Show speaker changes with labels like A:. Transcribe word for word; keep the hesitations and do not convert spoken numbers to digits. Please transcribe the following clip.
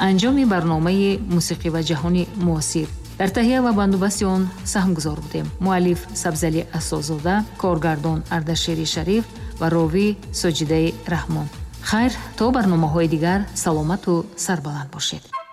A: анҷоми барномаи мусиқӣ ва ҷаҳони муосир. дар таҳия ва бандубасти он саҳмгузор будем. муаллиф Сабзали Асозода, коргардон Ардашери Шариф ва ровӣ Соҷидаи Раҳмон. хайр, то барномаҳои дигар саломату сарбаланд бошед.